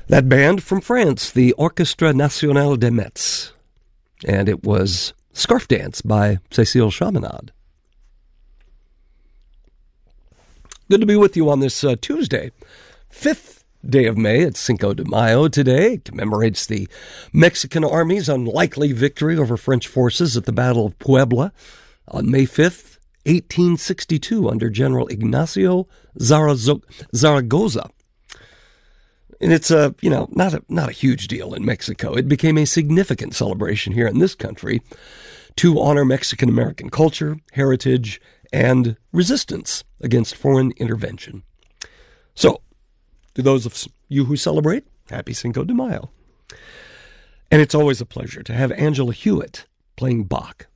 That band from France, the Orchestre National de Metz. And it was Scarf Dance by Cécile Chaminade. Good to be with you on this Tuesday, 5th day of May. It's Cinco de Mayo today. It commemorates the Mexican Army's unlikely victory over French forces at the Battle of Puebla on May 5th, 1862, under General Ignacio Zaragoza. And it's not a huge deal in Mexico. It became a significant celebration here in this country to honor Mexican-American culture, heritage, and resistance against foreign intervention. So, to those of you who celebrate, happy Cinco de Mayo. And it's always a pleasure to have Angela Hewitt playing Bach